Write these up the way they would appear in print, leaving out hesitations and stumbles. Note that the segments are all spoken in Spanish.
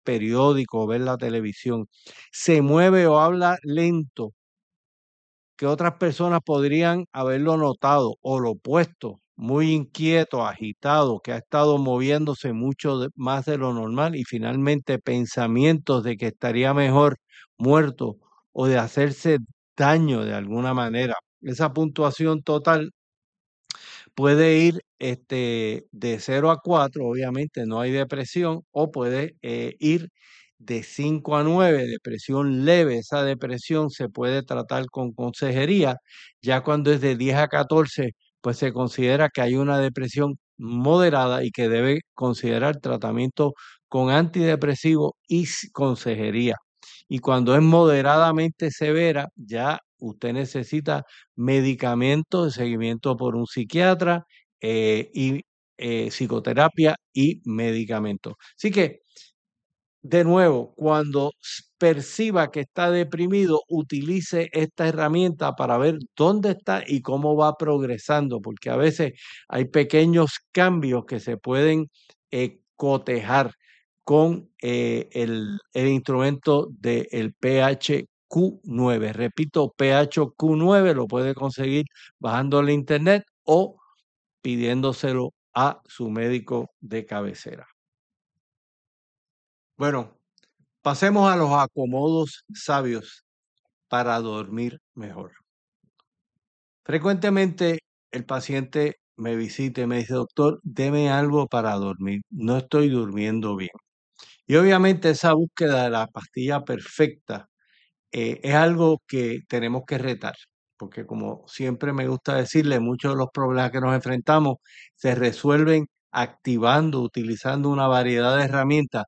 periódico o ver la televisión, se mueve o habla lento, que otras personas podrían haberlo notado, o lo opuesto, muy inquieto, agitado, que ha estado moviéndose mucho más de lo normal, y finalmente pensamientos de que estaría mejor muerto o de hacerse daño de alguna manera. Esa puntuación total puede ir de 0 a 4, obviamente no hay depresión, o puede ir de 5 a 9, depresión leve. Esa depresión se puede tratar con consejería. Ya cuando es de 10 a 14, pues se considera que hay una depresión moderada y que debe considerar tratamiento con antidepresivo y consejería. Y cuando es moderadamente severa, ya usted necesita medicamento de seguimiento por un psiquiatra, y psicoterapia y medicamento. Así que, de nuevo, cuando perciba que está deprimido, utilice esta herramienta para ver dónde está y cómo va progresando, porque a veces hay pequeños cambios que se pueden cotejar con el instrumento del PHQ-9. Repito, PHQ-9 lo puede conseguir bajando el internet o pidiéndoselo a su médico de cabecera. Bueno, pasemos a los acomodos sabios para dormir mejor. Frecuentemente el paciente me visita y me dice: doctor, deme algo para dormir, no estoy durmiendo bien. Y obviamente esa búsqueda de la pastilla perfecta es algo que tenemos que retar, porque como siempre me gusta decirle, muchos de los problemas que nos enfrentamos se resuelven activando, utilizando una variedad de herramientas,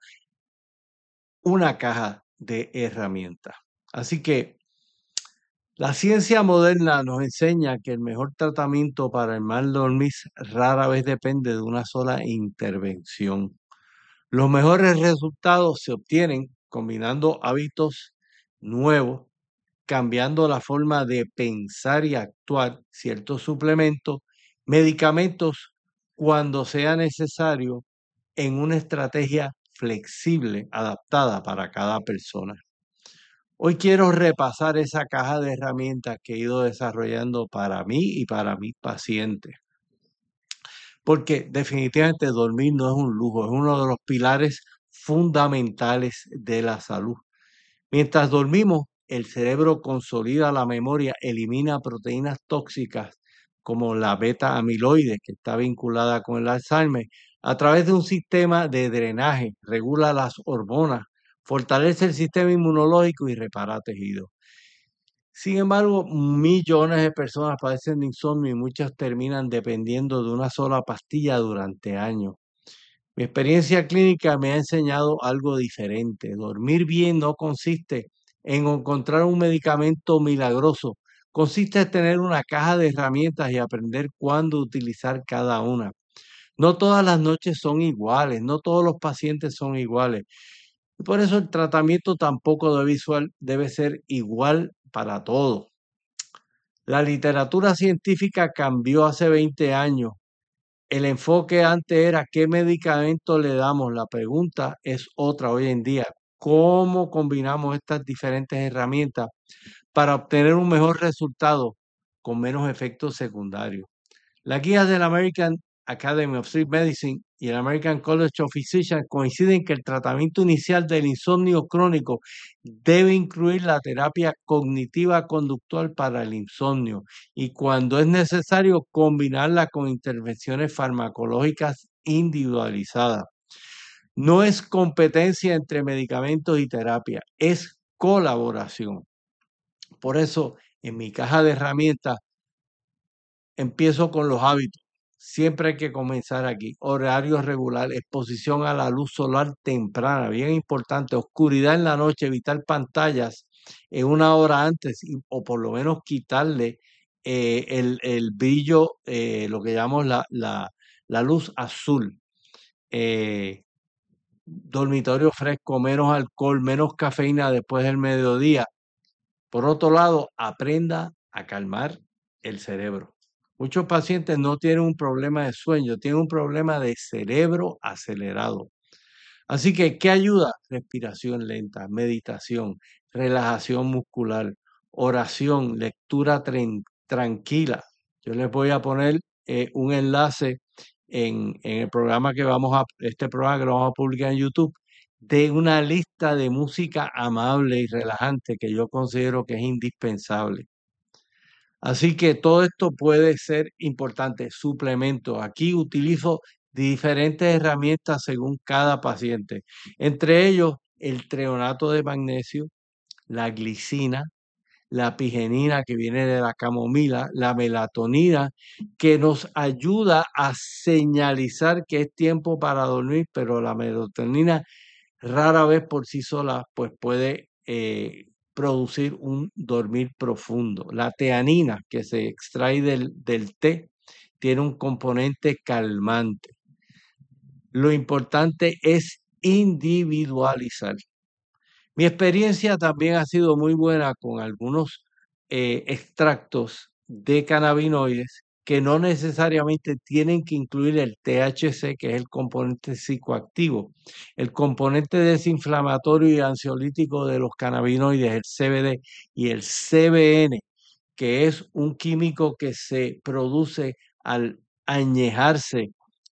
una caja de herramientas. Así que la ciencia moderna nos enseña que el mejor tratamiento para el mal dormir rara vez depende de una sola intervención. Los mejores resultados se obtienen combinando hábitos nuevos, cambiando la forma de pensar y actuar, ciertos suplementos, medicamentos cuando sea necesario, en una estrategia flexible, adaptada para cada persona. Hoy quiero repasar esa caja de herramientas que he ido desarrollando para mí y para mis pacientes, porque definitivamente dormir no es un lujo, es uno de los pilares fundamentales de la salud. Mientras dormimos, el cerebro consolida la memoria, elimina proteínas tóxicas como la beta amiloide, que está vinculada con el Alzheimer, a través de un sistema de drenaje, regula las hormonas, fortalece el sistema inmunológico y repara tejidos. Sin embargo, millones de personas padecen de insomnio y muchas terminan dependiendo de una sola pastilla durante años. Mi experiencia clínica me ha enseñado algo diferente. Dormir bien no consiste en encontrar un medicamento milagroso. Consiste en tener una caja de herramientas y aprender cuándo utilizar cada una. No todas las noches son iguales, no todos los pacientes son iguales. Y por eso el tratamiento tampoco debe ser igual para todos. La literatura científica cambió hace 20 años. El enfoque antes era qué medicamento le damos. La pregunta es otra hoy en día. ¿Cómo combinamos estas diferentes herramientas para obtener un mejor resultado con menos efectos secundarios? Las guías de la American Academy of Sleep Medicine y el American College of Physicians coinciden que el tratamiento inicial del insomnio crónico debe incluir la terapia cognitiva conductual para el insomnio, y cuando es necesario combinarla con intervenciones farmacológicas individualizadas. No es competencia entre medicamentos y terapia, es colaboración. Por eso, en mi caja de herramientas, empiezo con los hábitos. Siempre hay que comenzar aquí. Horario regular, exposición a la luz solar temprana, bien importante. Oscuridad en la noche, evitar pantallas en una hora antes, o por lo menos quitarle el brillo, lo que llamamos la luz azul. Dormitorio fresco, menos alcohol, menos cafeína después del mediodía. Por otro lado, aprenda a calmar el cerebro. Muchos pacientes no tienen un problema de sueño, tienen un problema de cerebro acelerado. Así que, ¿qué ayuda? Respiración lenta, meditación, relajación muscular, oración, lectura tranquila. Yo les voy a poner un enlace en el programa este programa que lo vamos a publicar en YouTube, de una lista de música amable y relajante que yo considero que es indispensable. Así que todo esto puede ser importante. Suplemento. Aquí utilizo diferentes herramientas según cada paciente. Entre ellos, el treonato de magnesio, la glicina, la pigenina que viene de la camomila, la melatonina, que nos ayuda a señalizar que es tiempo para dormir, pero la melatonina rara vez por sí sola pues puede producir un dormir profundo. La teanina que se extrae del té tiene un componente calmante. Lo importante es individualizar. Mi experiencia también ha sido muy buena con algunos extractos de cannabinoides que no necesariamente tienen que incluir el THC, que es el componente psicoactivo. El componente desinflamatorio y ansiolítico de los cannabinoides, el CBD y el CBN, que es un químico que se produce al añejarse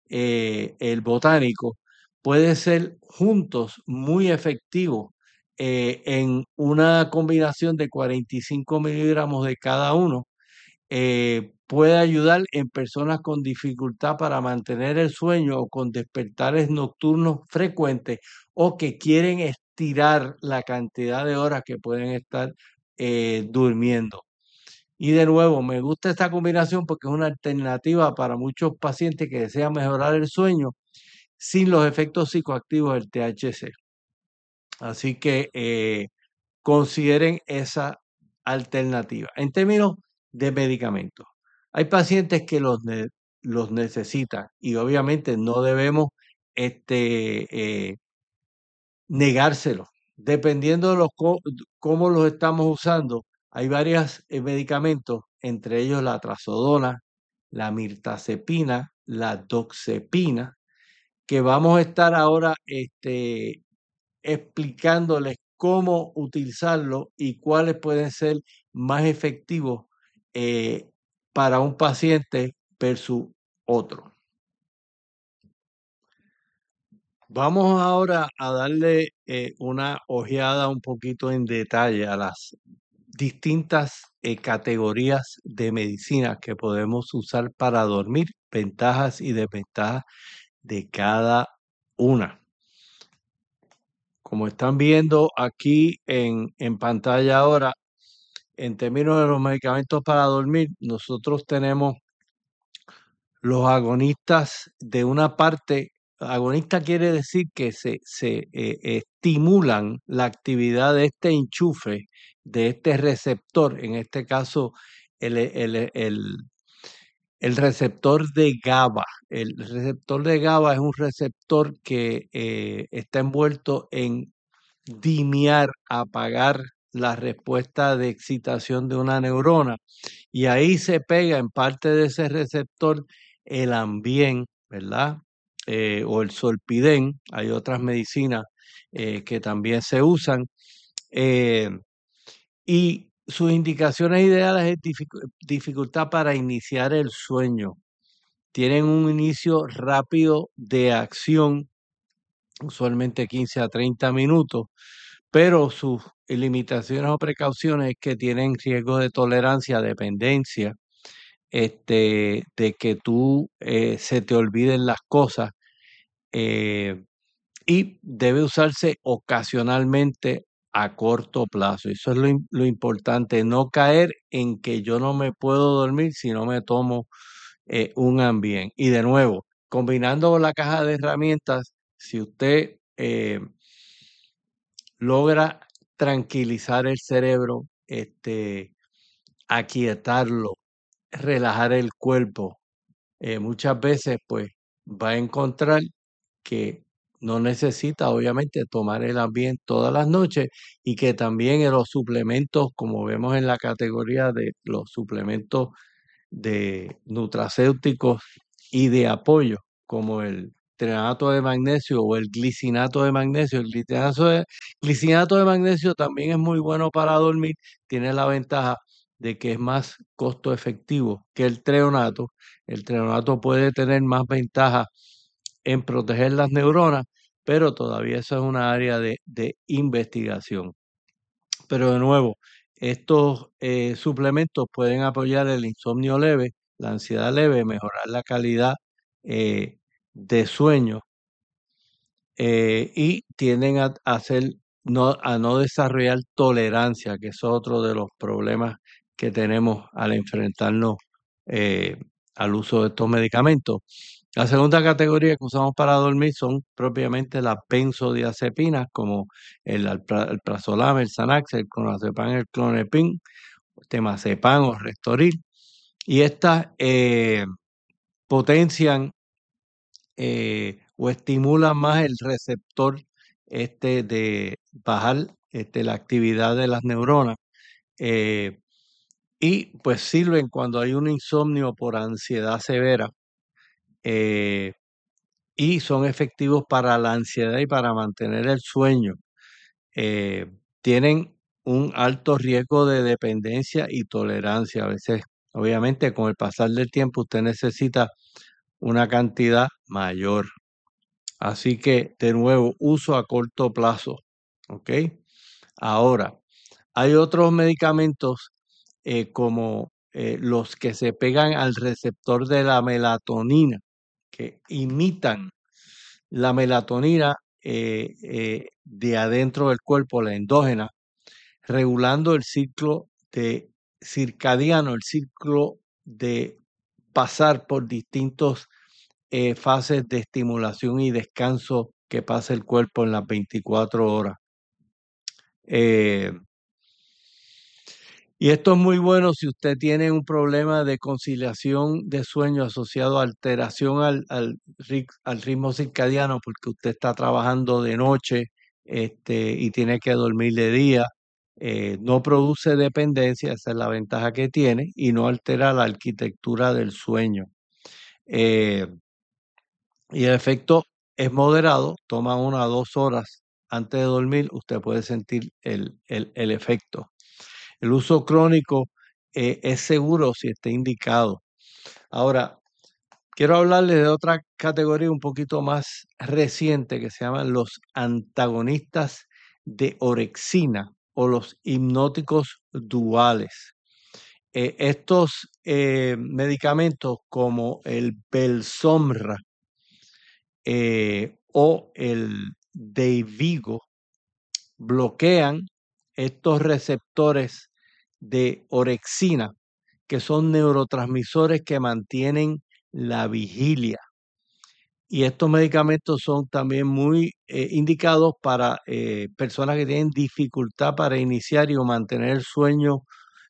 el botánico, puede ser juntos muy efectivo en una combinación de 45 miligramos de cada uno. Puede ayudar en personas con dificultad para mantener el sueño o con despertares nocturnos frecuentes o que quieren estirar la cantidad de horas que pueden estar durmiendo. Y de nuevo, me gusta esta combinación porque es una alternativa para muchos pacientes que desean mejorar el sueño sin los efectos psicoactivos del THC. Así que consideren esa alternativa. En términos de medicamentos, hay pacientes que los necesitan y obviamente no debemos negárselos. Dependiendo de cómo los estamos usando, hay varios medicamentos, entre ellos la trazodona, la mirtazepina, la doxepina, que vamos a estar ahora explicándoles cómo utilizarlo y cuáles pueden ser más efectivos eh, para un paciente versus otro. Vamos ahora a darle una ojeada un poquito en detalle a las distintas categorías de medicinas que podemos usar para dormir, ventajas y desventajas de cada una. Como están viendo aquí en pantalla ahora, en términos de los medicamentos para dormir, nosotros tenemos los agonistas de una parte. Agonista quiere decir que se estimulan la actividad de este enchufe, de este receptor, en este caso el receptor de GABA. El receptor de GABA es un receptor que está envuelto en dimiar, apagar la respuesta de excitación de una neurona. Y ahí se pega en parte de ese receptor el Ambien, ¿verdad? O el Solpidem. Hay otras medicinas que también se usan. Y sus indicaciones ideales es dificultad para iniciar el sueño. Tienen un inicio rápido de acción, usualmente 15 a 30 minutos, pero sus limitaciones o precauciones es que tienen riesgo de tolerancia, dependencia, de que se te olviden las cosas eh, y debe usarse ocasionalmente a corto plazo. Eso es lo importante, no caer en que yo no me puedo dormir si no me tomo un Ambien. Y de nuevo, combinando la caja de herramientas, si usted logra tranquilizar el cerebro, aquietarlo, relajar el cuerpo, muchas veces pues va a encontrar que no necesita obviamente tomar el Ambien todas las noches y que también en los suplementos, como vemos en la categoría de los suplementos de nutracéuticos y de apoyo, como el trenato de magnesio o el glicinato de magnesio. Glicinato de magnesio también es muy bueno para dormir, tiene la ventaja de que es más costo efectivo que el treonato. El treonato puede tener más ventaja en proteger las neuronas, pero todavía eso es una área de investigación. Pero de nuevo, estos suplementos pueden apoyar el insomnio leve, la ansiedad leve, mejorar la calidad eh, de sueño y tienden a hacer a no desarrollar tolerancia, que es otro de los problemas que tenemos al enfrentarnos eh, al uso de estos medicamentos. La segunda categoría que usamos para dormir son propiamente las benzodiazepinas, como el prazolam, el Xanax, el clonazepam, el Clonepin, temazepam o Restoril. Y estas potencian o estimulan más el receptor de bajar la actividad de las neuronas. Y pues sirven cuando hay un insomnio por ansiedad severa. Y son efectivos para la ansiedad y para mantener el sueño. Tienen un alto riesgo de dependencia y tolerancia. A veces, obviamente, con el pasar del tiempo, usted necesita una cantidad mayor. Así que, de nuevo, uso a corto plazo. ¿Ok? Ahora, hay otros medicamentos como los que se pegan al receptor de la melatonina, que imitan la melatonina de adentro del cuerpo, la endógena, regulando el ciclo de circadiano, el ciclo de pasar por distintas fases de estimulación y descanso que pasa el cuerpo en las 24 horas. Eh, Y esto es muy bueno si usted tiene un problema de conciliación de sueño asociado a alteración al ritmo circadiano, porque usted está trabajando de noche y tiene que dormir de día. No produce dependencia, esa es la ventaja que tiene, y no altera la arquitectura del sueño. Eh, y el efecto es moderado, toma 1 a 2 horas antes de dormir, usted puede sentir el efecto. El uso crónico es seguro si está indicado. Ahora, quiero hablarles de otra categoría un poquito más reciente que se llaman los antagonistas de orexina o los hipnóticos duales. Estos medicamentos como el Belsomra o el Dayvigo bloquean estos receptores de orexina, que son neurotransmisores que mantienen la vigilia. Y estos medicamentos son también muy indicados para personas que tienen dificultad para iniciar y o mantener el sueño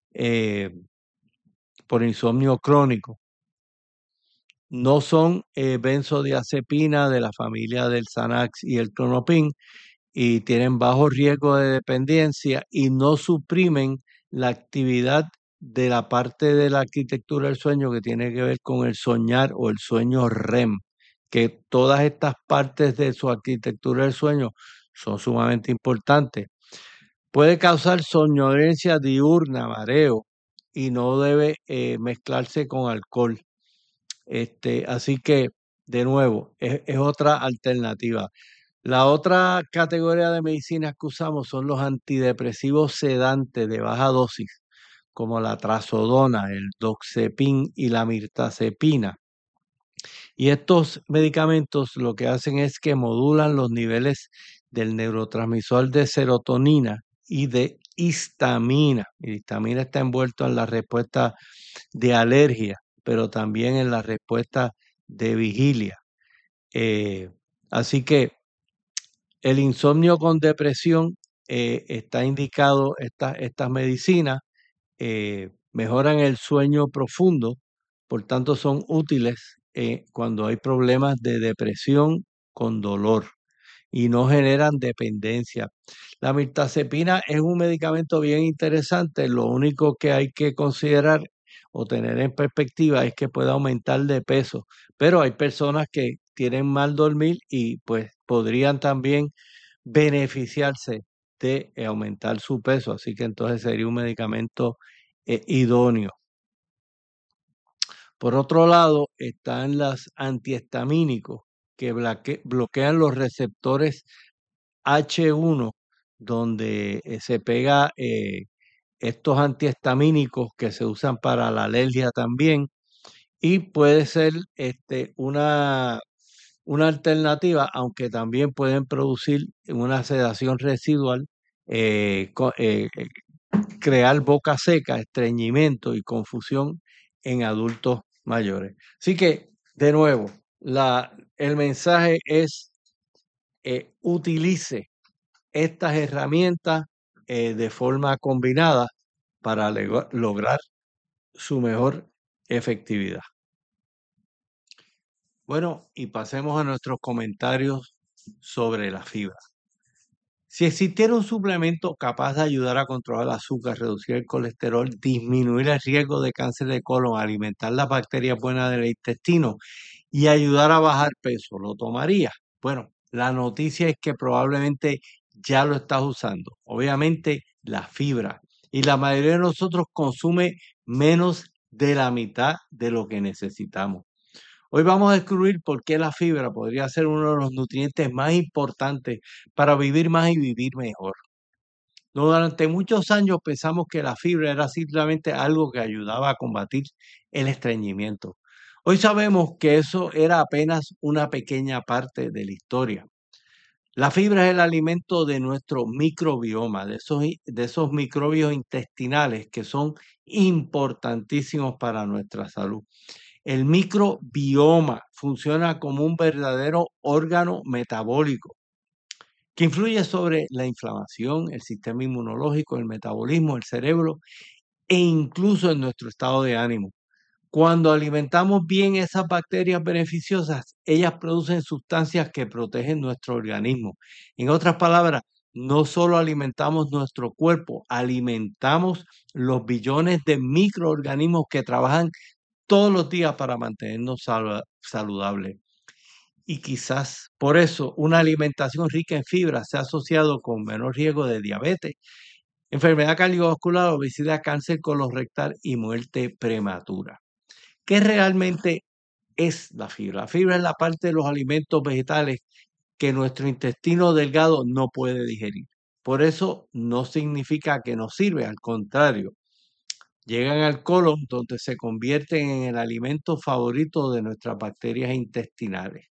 por insomnio crónico. No son benzodiazepina de la familia del Xanax y el Clonopin, y tienen bajo riesgo de dependencia y no suprimen la actividad de la parte de la arquitectura del sueño que tiene que ver con el soñar o el sueño REM, que todas estas partes de su arquitectura del sueño son sumamente importantes. Puede causar somnolencia diurna, mareo, y no debe mezclarse con alcohol. Así que, de nuevo, es otra alternativa. La otra categoría de medicinas que usamos son los antidepresivos sedantes de baja dosis, como la trazodona, el doxepin y la mirtazepina. Y estos medicamentos lo que hacen es que modulan los niveles del neurotransmisor de serotonina y de histamina. Y histamina está envuelto en la respuesta de alergia, pero también en la respuesta de vigilia. Así que el insomnio con depresión está indicado, estas medicinas mejoran el sueño profundo, por tanto son útiles cuando hay problemas de depresión con dolor y no generan dependencia. La mirtazepina es un medicamento bien interesante, lo único que hay que considerar o tener en perspectiva es que puede aumentar de peso, pero hay personas que tienen mal dormir y pues podrían también beneficiarse de aumentar su peso. Así que entonces sería un medicamento idóneo. Por otro lado, están los antihistamínicos que bloquean los receptores H1, donde se pega estos antihistamínicos que se usan para la alergia también, y puede ser una alternativa, aunque también pueden producir una sedación residual, crear boca seca, estreñimiento y confusión en adultos mayores. Así que, de nuevo, el mensaje es utilice estas herramientas de forma combinada para lograr su mejor efectividad. Bueno, y pasemos a nuestros comentarios sobre la fibra. Si existiera un suplemento capaz de ayudar a controlar el azúcar, reducir el colesterol, disminuir el riesgo de cáncer de colon, alimentar las bacterias buenas del intestino y ayudar a bajar peso, ¿lo tomaría? Bueno, la noticia es que probablemente ya lo estás usando. Obviamente, la fibra. Y la mayoría de nosotros consume menos de la mitad de lo que necesitamos. Hoy vamos a descubrir por qué la fibra podría ser uno de los nutrientes más importantes para vivir más y vivir mejor. Durante muchos años pensamos que la fibra era simplemente algo que ayudaba a combatir el estreñimiento. Hoy sabemos que eso era apenas una pequeña parte de la historia. La fibra es el alimento de nuestro microbioma, de esos microbios intestinales que son importantísimos para nuestra salud. El microbioma funciona como un verdadero órgano metabólico que influye sobre la inflamación, el sistema inmunológico, el metabolismo, el cerebro e incluso en nuestro estado de ánimo. Cuando alimentamos bien esas bacterias beneficiosas, ellas producen sustancias que protegen nuestro organismo. En otras palabras, no solo alimentamos nuestro cuerpo, alimentamos los billones de microorganismos que trabajan todos los días para mantenernos saludables. Y quizás por eso una alimentación rica en fibra se ha asociado con menor riesgo de diabetes, enfermedad cardiovascular, obesidad, cáncer colorectal y muerte prematura. ¿Qué realmente es la fibra? La fibra es la parte de los alimentos vegetales que nuestro intestino delgado no puede digerir. Por eso no significa que nos sirve, al contrario, llegan al colon donde se convierten en el alimento favorito de nuestras bacterias intestinales.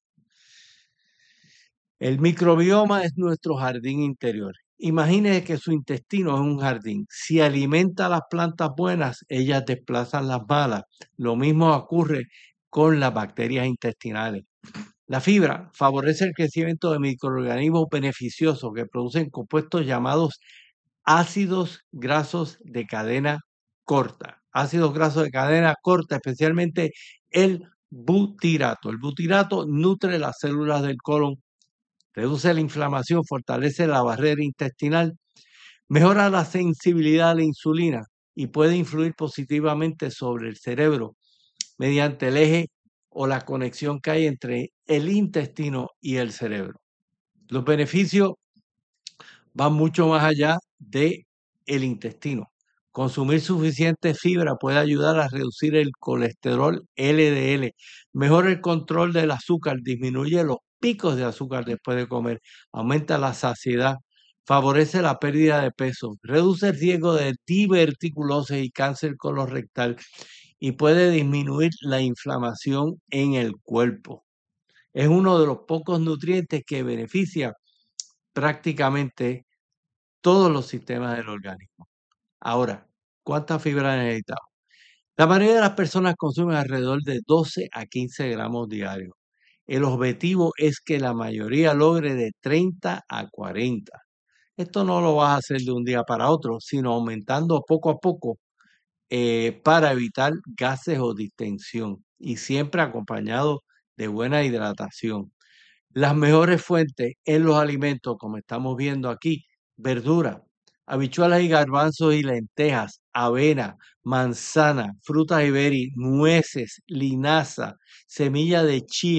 El microbioma es nuestro jardín interior. Imagine que su intestino es un jardín. Si alimenta las plantas buenas, ellas desplazan las malas. Lo mismo ocurre con las bacterias intestinales. La fibra favorece el crecimiento de microorganismos beneficiosos que producen compuestos llamados ácidos grasos de cadena corta. Ácidos grasos de cadena corta, especialmente el butirato. El butirato nutre las células del colon, reduce la inflamación, fortalece la barrera intestinal, mejora la sensibilidad a la insulina y puede influir positivamente sobre el cerebro mediante el eje o la conexión que hay entre el intestino y el cerebro. Los beneficios van mucho más allá de el intestino. Consumir suficiente fibra puede ayudar a reducir el colesterol LDL, mejora el control del azúcar, disminuye los picos de azúcar después de comer, aumenta la saciedad, favorece la pérdida de peso, reduce el riesgo de diverticulosis y cáncer colorectal y puede disminuir la inflamación en el cuerpo. Es uno de los pocos nutrientes que beneficia prácticamente todos los sistemas del organismo. Ahora, ¿cuánta fibra necesitamos? La mayoría de las personas consumen alrededor de 12 a 15 gramos diarios. El objetivo es que la mayoría logre de 30 a 40. Esto no lo vas a hacer de un día para otro, sino aumentando poco a poco para evitar gases o distensión y siempre acompañado de buena hidratación. Las mejores fuentes en los alimentos, como estamos viendo aquí, verduras, habichuelas y garbanzos y lentejas, avena, manzana, frutas y berries, nueces, linaza, semilla de chía,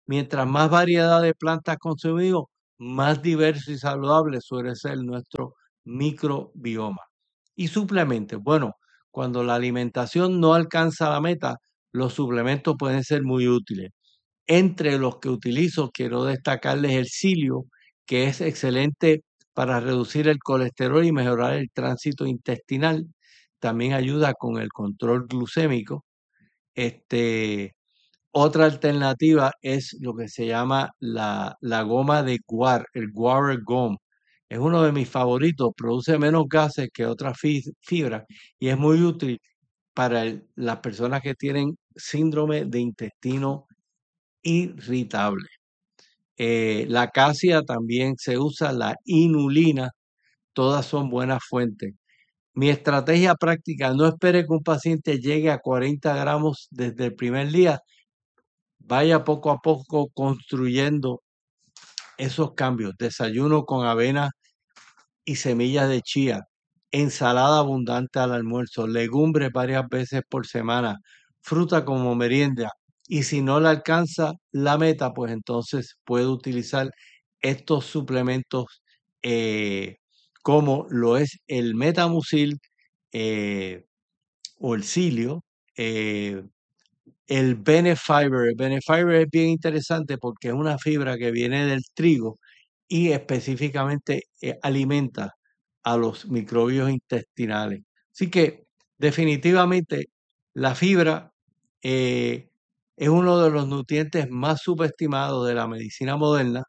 mientras más variedad de plantas consumimos, más diverso y saludable suele ser nuestro microbioma. Y suplementos. Bueno, cuando la alimentación no alcanza la meta, los suplementos pueden ser muy útiles. Entre los que utilizo, quiero destacarles el cilio, que es excelente para reducir el colesterol y mejorar el tránsito intestinal. También ayuda con el control glucémico. Este, Otra alternativa es lo que se llama la goma de guar, el guar gum. Es uno de mis favoritos, produce menos gases que otras fibras y es muy útil para las personas que tienen síndrome de intestino irritable. La acacia también se usa, la inulina, todas son buenas fuentes. Mi estrategia práctica: no espere que un paciente llegue a 40 gramos desde el primer día. Vaya poco a poco construyendo esos cambios. Desayuno con avena y semillas de chía, ensalada abundante al almuerzo, legumbres varias veces por semana, fruta como merienda. Y si no le alcanza la meta, pues entonces puede utilizar estos suplementos, eh, como lo es el Metamucil, eh, o el Cilio, eh, el Benefiber. El Benefiber es bien interesante porque es una fibra que viene del trigo y específicamente alimenta a los microbios intestinales. Así que definitivamente la fibra eh, es uno de los nutrientes más subestimados de la medicina moderna,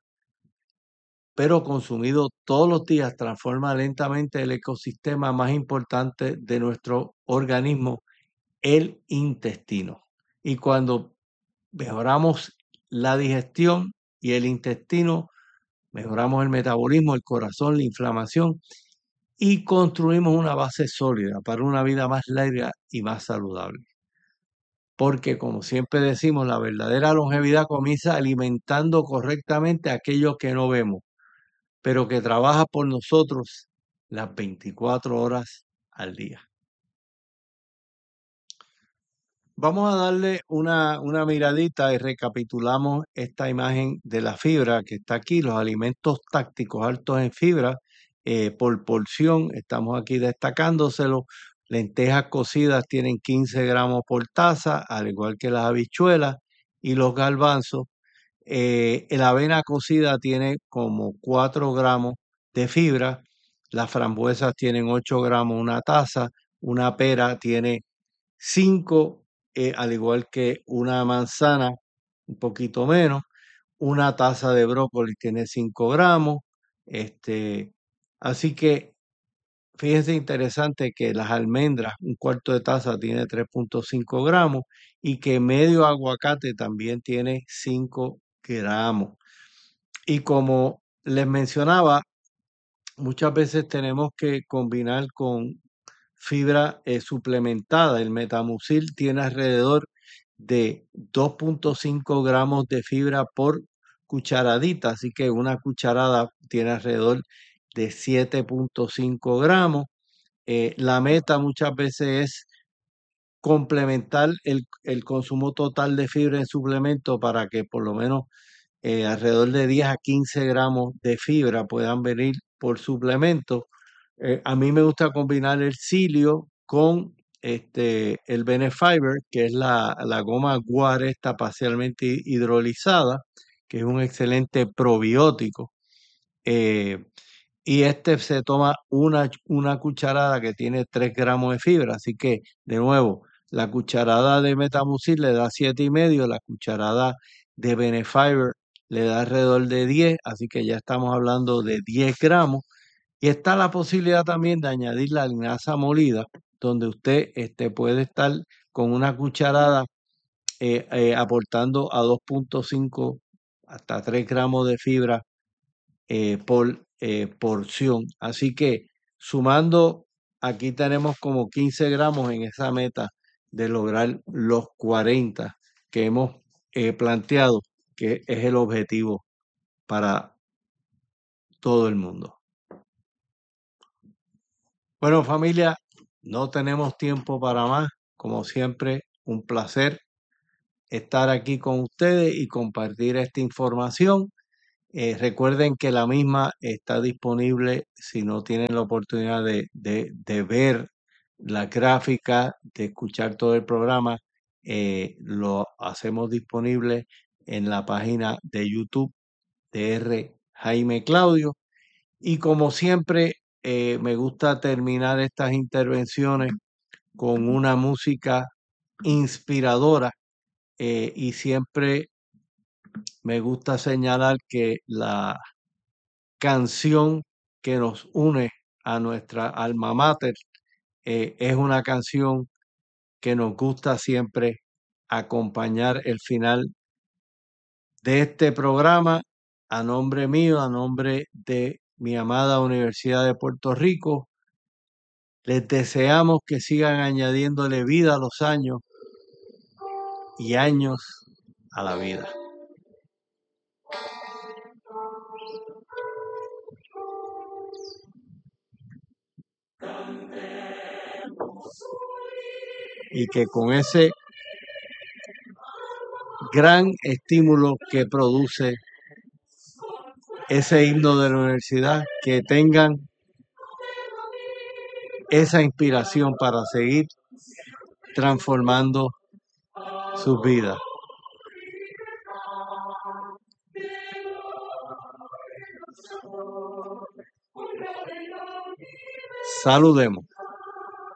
pero consumido todos los días transforma lentamente el ecosistema más importante de nuestro organismo, el intestino. Y cuando mejoramos la digestión y el intestino, mejoramos el metabolismo, el corazón, la inflamación y construimos una base sólida para una vida más larga y más saludable. Porque, como siempre decimos, la verdadera longevidad comienza alimentando correctamente aquello que no vemos, pero que trabaja por nosotros las 24 horas al día. Vamos a darle una miradita y recapitulamos esta imagen de la fibra que está aquí, los alimentos tácticos altos en fibra, por porción. Estamos aquí destacándoselo. Lentejas cocidas tienen 15 gramos por taza, al igual que las habichuelas y los garbanzos. La avena cocida tiene como 4 gramos de fibra. Las frambuesas tienen 8 gramos una taza. Una pera tiene 5, al igual que una manzana, un poquito menos. Una taza de brócoli tiene 5 gramos. Este, Así que fíjense, interesante que las almendras, un cuarto de taza tiene 3,5 gramos y que medio aguacate también tiene 5 gramos. Y como les mencionaba, muchas veces tenemos que combinar con fibra suplementada. El Metamucil tiene alrededor de 2,5 gramos de fibra por cucharadita, así que una cucharada tiene alrededor de 7,5 gramos. La meta muchas veces es complementar el consumo total de fibra en suplemento para que por lo menos alrededor de 10 a 15 gramos de fibra puedan venir por suplemento. A mí me gusta combinar el cilio con el Benefiber, que es la goma guar esta parcialmente hidrolizada, que es un excelente probiótico. Eh, y se toma una cucharada que tiene 3 gramos de fibra. Así que, de nuevo, la cucharada de Metamucil le da 7,5, la cucharada de Benefiber le da alrededor de 10, así que ya estamos hablando de 10 gramos. Y está la posibilidad también de añadir la linaza molida, donde usted puede estar con una cucharada aportando a 2,5 hasta 3 gramos de fibra por porción. Así que sumando, aquí tenemos como 15 gramos en esa meta de lograr los 40 que hemos planteado, que es el objetivo para todo el mundo. Bueno, familia, no tenemos tiempo para más. Como siempre, un placer. estar aquí con ustedes y compartir esta información. Recuerden que la misma está disponible si no tienen la oportunidad de ver la gráfica, de escuchar todo el programa. Lo hacemos disponible en la página de YouTube de R. Jaime Claudio. Y como siempre, me gusta terminar estas intervenciones con una música inspiradora, y siempre me gusta señalar que la canción que nos une a nuestra alma mater es una canción que nos gusta siempre acompañar el final de este programa. A nombre mío, a nombre de mi amada Universidad de Puerto Rico, les deseamos que sigan añadiéndole vida a los años y años a la vida. Y que con ese gran estímulo que produce ese himno de la universidad, que tengan esa inspiración para seguir transformando sus vidas. Saludemos.